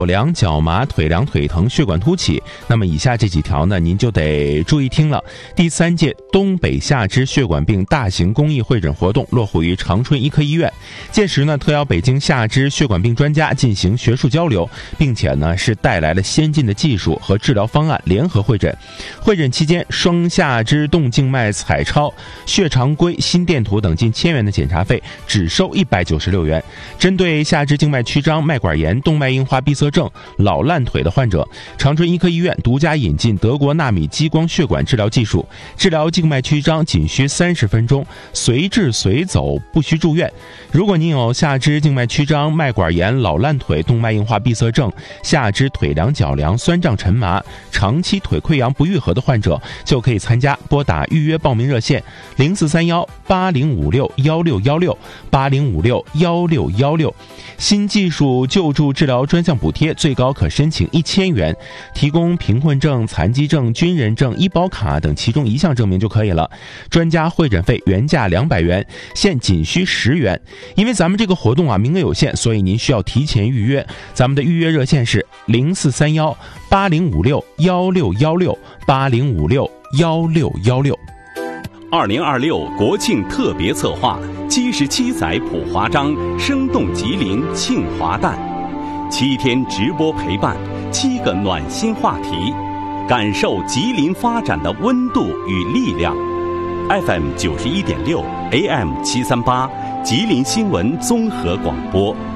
手凉、脚麻、腿凉、腿疼、血管凸起，那么以下这几条呢，您就得注意听了。第3届东北下肢血管病大型公益会诊活动落户于长春医科医院，届时呢，特邀北京下肢血管病专家进行学术交流，并且呢是带来了先进的技术和治疗方案联合会诊。会诊期间，双下肢动静脉彩超、血常规、心电图等近1000元的检查费只收196元。针对下肢静脉曲张、脉管炎、动脉硬化闭塞症、老烂腿的患者，长春医科医院独家引进德国纳米激光血管治疗技术，治疗静脉曲张仅需30分钟，随治随走，不需住院。如果您有下肢静脉曲张、脉管炎、老烂腿、动脉硬化闭塞症、下肢腿凉、脚凉、酸胀沉麻、长期腿溃疡不愈合的患者，就可以参加。拨打预约报名热线043180561616 80561616，新技术救助治疗专项补贴最高可申请1000元，提供贫困证、残疾证、军人证、医保卡等其中一项证明就可以了。专家会诊费原价200元，现仅需10元。因为咱们这个活动啊名额有限，所以您需要提前预约。咱们的预约热线是043180561616 80561616。 2026国庆特别策划，77载普华章，生动吉林庆华诞，7天直播陪伴，7个暖心话题，感受吉林发展的温度与力量。FM91.6 AM738，吉林新闻综合广播。